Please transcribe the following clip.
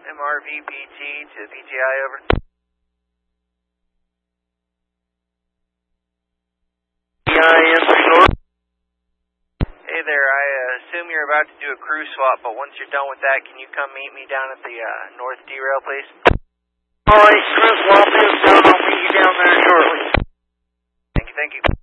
MRVPT to PTI, over. PIN resort. Hey there, I assume you're about to do a crew swap, but once you're done with that, can you come meet me down at the north derail, please? Alright, crew swap is done. I'll meet you down there shortly. Thank you, thank you.